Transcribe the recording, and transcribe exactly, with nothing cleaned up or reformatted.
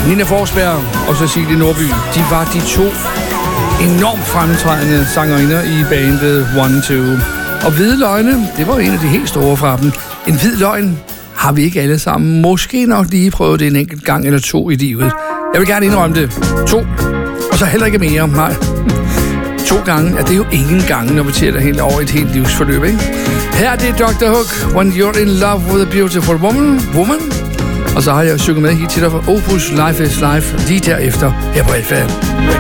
Nina Forsberg og Cecilie Nordby, de var de to enormt fremtrædende sangerinder i bandet One Two. Og Hvide Løgne, det var en af de helt store fra dem. En hvid løgn har vi ikke alle sammen måske nok lige prøvet det en enkelt gang eller to i livet. Jeg vil gerne indrømme det. To. Og så heller ikke mere. Nej. To gange, at det er jo ingen gange, når vi tæller helt over et helt livsforløb, ikke? Her er det doktor Hook, When You're in Love with a Beautiful Woman. Woman. Og så har jeg synget med hit til dig fra Opus Life is Life lige derefter her på F M.